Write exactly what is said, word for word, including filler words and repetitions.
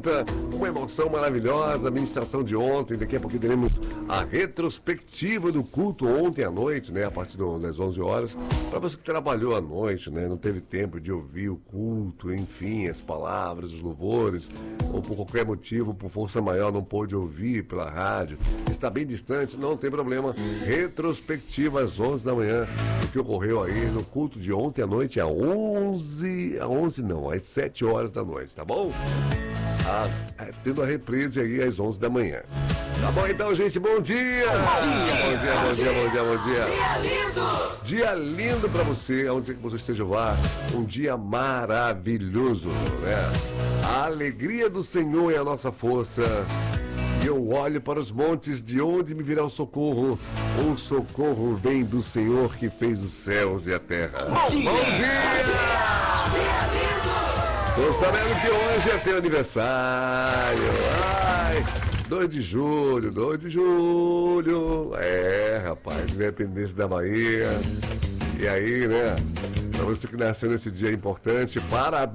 quinta, uma emoção maravilhosa, a ministração de ontem, daqui a pouco teremos a retrospectiva do culto ontem à noite, né, a partir do, das onze horas, para você que trabalhou à noite, né, não teve tempo de ouvir o culto, enfim, as palavras, os louvores, ou por qualquer motivo, por força maior, não pôde ouvir pela rádio, está bem distante, não tem problema, retrospectiva às onze da manhã, o que ocorreu aí no culto de ontem à noite, às onze, às onze não, às sete horas da noite, tá bom? Ah, tendo a reprise aí às onze da manhã. Tá bom então, gente, bom dia! Bom dia, bom dia, bom dia, bom dia, bom dia. Dia lindo! Dia lindo pra você, onde que você esteja lá, um dia maravilhoso, né? A alegria do Senhor é a nossa força. E eu olho para os montes, de onde me virá o socorro? O socorro vem do Senhor que fez os céus e a terra. Bom dia! Bom dia! Dia lindo! Tô sabendo que hoje é teu aniversário. Ai, dois de julho, dois de julho. É, rapaz, Independência da Bahia. E aí, né? Pra você que nasceu nesse dia importante, parabéns.